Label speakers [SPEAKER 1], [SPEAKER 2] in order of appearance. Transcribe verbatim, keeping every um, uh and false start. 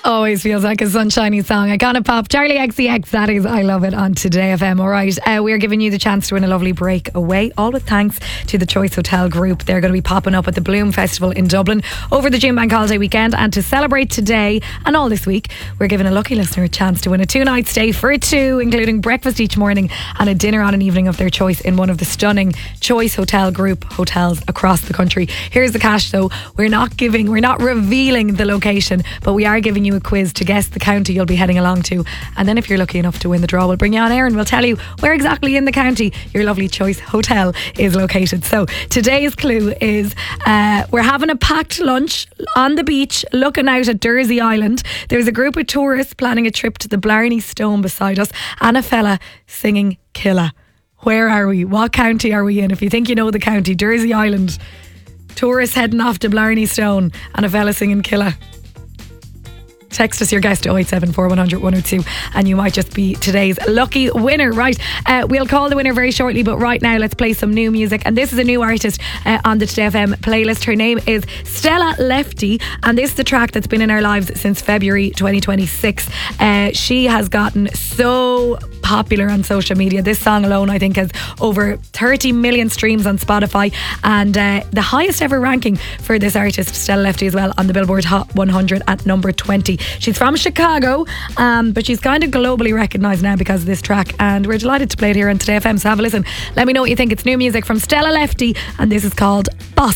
[SPEAKER 1] Always feels like a sunshiny song. Icona Pop, Charlie X C X, that is I Love It on Today F M. Alright, uh, we're giving you the chance to win a lovely break away, all with thanks to the Choice Hotel Group. They're going to be popping up at the Bloom Festival in Dublin over the June Bank Holiday weekend, and to celebrate today and all this week, we're giving a lucky listener a chance to win a two night stay for two, including breakfast each morning and a dinner on an evening of their choice in one of the stunning Choice Hotel Group hotels across the country. Here's the cash though. We're not giving, we're not revealing the location, but we are giving you a quiz to guess the county you'll be heading along to, and then if you're lucky enough to win the draw, we'll bring you on air and we'll tell you where exactly in the county your lovely Choice Hotel is located. So today's clue is uh, we're having a packed lunch on the beach looking out at Dursey Island. There's a group of tourists planning a trip to the Blarney Stone beside us and a fella singing Killa. Where are we? What county are we in? If you think you know the county, Dursey Island, tourists heading off to Blarney Stone and a fella singing Killa. Text us your guess to oh eight seven four one hundred one oh two and you might just be today's lucky winner. Right, uh, we'll call the winner very shortly, but right now let's play some new music, and this is a new artist uh, on the Today F M playlist. Her name is Stella Lefty, and this is the track that's been in our lives since February twenty twenty-six. Uh, she has gotten so popular on social media. This song alone I think has over thirty million streams on Spotify, and uh, the highest ever ranking for this artist Stella Lefty as well on the Billboard Hot one hundred at number twenty. She's from Chicago, um, but she's kind of globally recognised now because of this track, and we're delighted to play it here on Today F M, so have a listen. Let me know what you think. It's new music from Stella Lefty and this is called Boss.